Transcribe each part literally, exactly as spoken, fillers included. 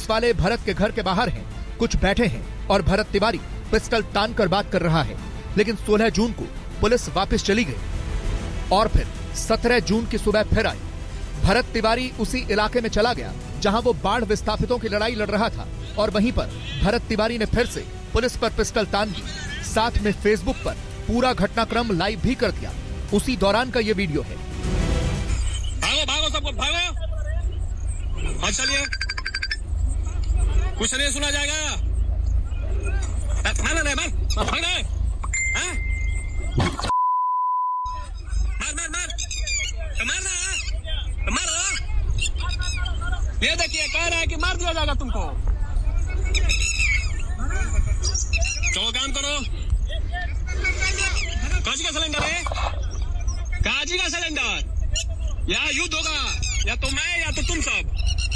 Police वाले भरत के घर के बाहर हैं, कुछ बैठे हैं और भरत तिवारी पिस्टल तान कर बात कर रहा है। लेकिन सोलह जून को पुलिस वापस चली गई और फिर सत्रह जून की सुबह फिर आई। भरत तिवारी उसी इलाके में चला गया जहां वो बाढ़ विस्थापितों की लड़ाई लड़ रहा था और वहीं पर भरत तिवारी ने फिर से पुलिस पर पिस्टल तान दी। साथ में फेसबुक पर पूरा घटनाक्रम लाइव भी कर दिया। उसी दौरान का ये वीडियो है। भागो भागो सबको भागो। हाँ चलिए, कुछ नहीं सुना जाएगा। मार मार मार भाग रहे। हाँ? मार मार मार मार रहा मार रहा। ये देखिए कह रहा है कि मार दिया जाएगा तुमको। चलो काम करो। काजी का सिलेंडर है, काजी का सिलेंडर। या युद्ध होगा, या तो मैं या तो तुम सब।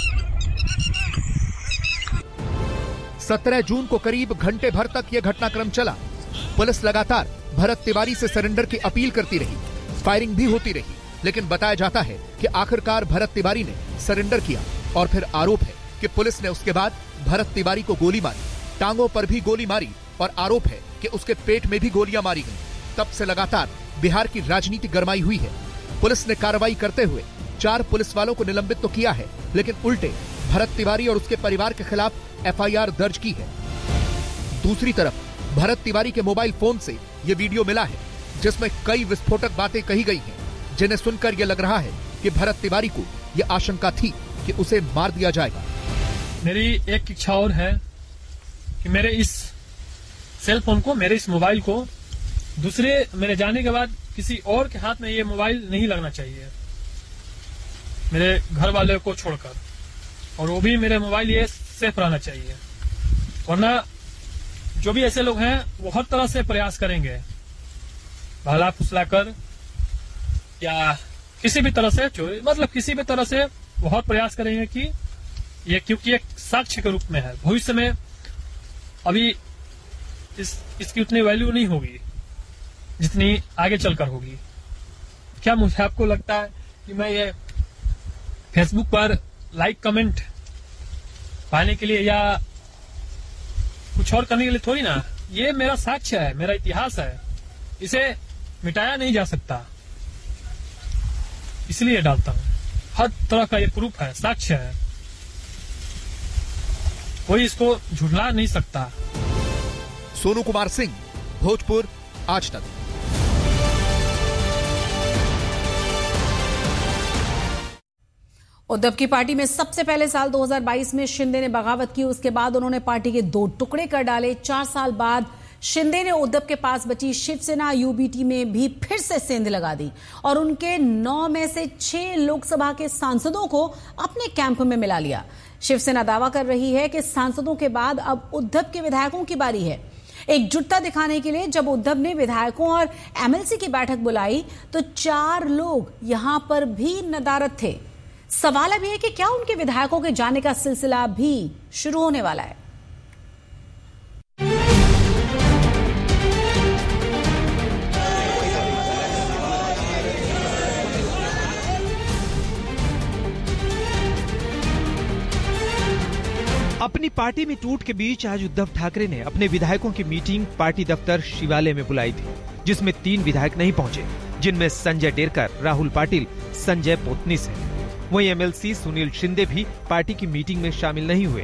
सत्रह जून को करीब घंटे भर तक यह घटनाक्रम चला। पुलिस लगातार भरत तिवारी से सरेंडर की अपील करती रही, फायरिंग भी होती रही, लेकिन बताया जाता है कि आखिरकार भरत तिवारी ने सरेंडर किया। और फिर आरोप है कि पुलिस ने उसके बाद भरत तिवारी को गोली मारी, टांगों पर भी गोली मारी और आरोप है कि उसके पेट में भी गोलियां मारी गईं। तब से लगातार बिहार की राजनीति गरमाई हुई है। पुलिस ने कार्रवाई करते हुए चार पुलिस वालों को निलंबित तो किया है, लेकिन उल्टे भरत तिवारी और उसके परिवार के खिलाफ एफ आई आर दर्ज की है। दूसरी तरफ भरत तिवारी के मोबाइल फोन से ये वीडियो मिला है जिसमें कई विस्फोटक बातें कही गई हैं, जिन्हें सुनकर यह लग रहा है कि भरत तिवारी को यह आशंका थी कि उसे मार दिया जाएगा। मेरी एक इच्छा और है कि मेरे इस सेल फोन को, मेरे इस मोबाइल को दूसरे मेरे जाने के बाद किसी और के हाथ में ये मोबाइल नहीं लगना चाहिए, मेरे घर वाले को छोड़कर, और वो भी मेरे मोबाइल ये सेफ रहना चाहिए। वरना जो भी ऐसे लोग हैं वो हर तरह से प्रयास करेंगे, भला फुसला कर या किसी भी तरह से चोरी, मतलब किसी भी तरह से वो हर प्रयास करेंगे कि ये, क्योंकि एक साक्ष्य के रूप में है, भविष्य में अभी इस, इसकी उतनी वैल्यू नहीं होगी जितनी आगे चलकर होगी। क्या मुझे आपको लगता है कि मैं ये फेसबुक पर लाइक कमेंट पाने के लिए या कुछ और करने के लिए थोड़ी ना, ये मेरा साक्ष्य है, मेरा इतिहास है, इसे मिटाया नहीं जा सकता, इसलिए डालता हूं। हर तरह का ये प्रूफ है, साक्ष्य है, कोई इसको झुठला नहीं सकता। सोनू कुमार सिंह, भोजपुर, आज तक। उद्धव की पार्टी में सबसे पहले साल दो हज़ार बाईस में शिंदे ने बगावत की। उसके बाद उन्होंने पार्टी के दो टुकड़े कर डाले। चार साल बाद शिंदे ने उद्धव के पास बची शिवसेना यूबीटी में भी फिर से सेंध लगा दी और उनके नौ में से छह लोकसभा के सांसदों को अपने कैंप में मिला लिया। शिवसेना दावा कर रही है कि सांसदों के बाद अब उद्धव के विधायकों की बारी है। एकजुटता दिखाने के लिए जब उद्धव ने विधायकों और एमएलसी की बैठक बुलाई तो चार लोग यहां पर भी नदारद थे। सवाल अब यह है कि क्या उनके विधायकों के जाने का सिलसिला भी शुरू होने वाला है। अपनी पार्टी में टूट के बीच आज उद्धव ठाकरे ने अपने विधायकों की मीटिंग पार्टी दफ्तर शिवालय में बुलाई थी, जिसमें तीन विधायक नहीं पहुंचे, जिनमें संजय डेरकर, राहुल पाटिल, संजय पोतनीस हैं। वहीं एमएलसी सुनील शिंदे भी पार्टी की मीटिंग में शामिल नहीं हुए।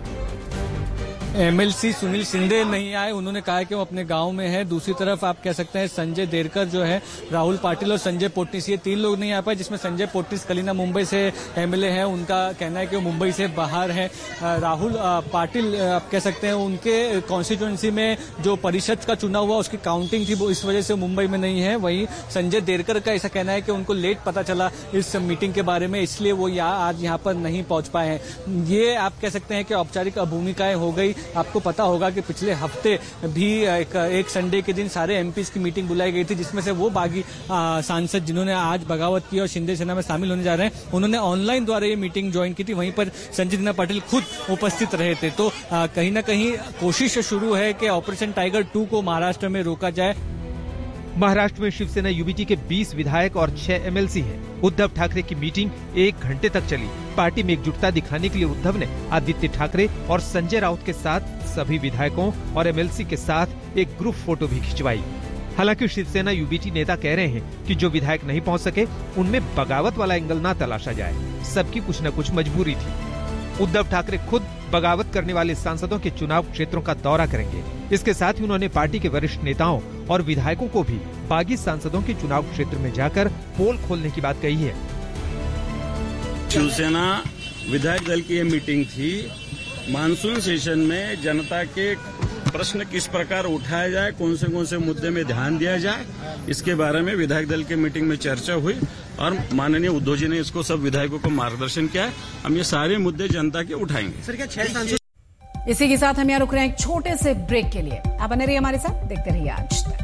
एमएलसी सुनील शिंदे नहीं आए, उन्होंने कहा कि वो अपने गांव में है। दूसरी तरफ आप कह सकते हैं संजय देरकर जो है, राहुल पाटिल और संजय पोटनीस, ये तीन लोग नहीं आ पाए, जिसमें संजय पोटनीस कलीना मुंबई से एमएलए हैं, उनका कहना है कि वो मुंबई से बाहर है। राहुल पाटिल आप कह सकते हैं उनके कॉन्स्टिट्यूएंसी में जो परिषद का चुनाव हुआ उसकी काउंटिंग थी, वो इस वजह से मुंबई में नहीं है। वहीं संजय देरकर का ऐसा कहना है कि उनको लेट पता चला इस मीटिंग के बारे में, इसलिए वो यहाँ आज यहाँ पर नहीं पहुंच पाए हैं। ये आप कह सकते हैं कि औपचारिक भूमिकाएं हो गई। आपको पता होगा कि पिछले हफ्ते भी एक, एक संडे के दिन सारे एमपीज की मीटिंग बुलाई गई थी, जिसमें से वो बागी सांसद जिन्होंने आज बगावत की और शिंदे सेना में शामिल होने जा रहे हैं, उन्होंने ऑनलाइन द्वारा ये मीटिंग ज्वाइन की थी। वहीं पर संजय दीना पाटिल खुद उपस्थित रहे थे। तो आ, कहीं ना कहीं कोशिश शुरू है कि ऑपरेशन टाइगर टू को महाराष्ट्र में रोका जाए। महाराष्ट्र में शिवसेना यूबीटी के बीस विधायक और छह एमएलसी हैं। उद्धव ठाकरे की मीटिंग एक घंटे तक चली। पार्टी में एकजुटता दिखाने के लिए उद्धव ने आदित्य ठाकरे और संजय राउत के साथ सभी विधायकों और एमएलसी के साथ एक ग्रुप फोटो भी खिंचवाई। हालांकि शिवसेना यूबीटी नेता कह रहे हैं कि जो विधायक नहीं पहुंच सके उनमें बगावत वाला एंगल न तलाशा जाए, सबकी कुछ न कुछ मजबूरी थी। उद्धव ठाकरे खुद बगावत करने वाले सांसदों के चुनाव क्षेत्रों का दौरा करेंगे। इसके साथ ही उन्होंने पार्टी के वरिष्ठ नेताओं और विधायकों को भी बागी सांसदों के चुनाव क्षेत्र में जाकर पोल खोलने की बात कही है। शिवसेना विधायक दल की ये मीटिंग थी। मानसून सेशन में जनता के प्रश्न किस प्रकार उठाया जाए, कौन से कौन से मुद्दे में ध्यान दिया जाए, इसके बारे में विधायक दल के मीटिंग में चर्चा हुई और माननीय उद्धव जी ने इसको सब विधायकों को मार्गदर्शन किया है। हम ये सारे मुद्दे जनता के उठाएंगे। सर क्या छह सांसद इसी के साथ हम यहाँ रुक रहे हैं एक छोटे से ब्रेक के लिए। आप बने रहिए हमारे साथ, देखते रहिए आज तक।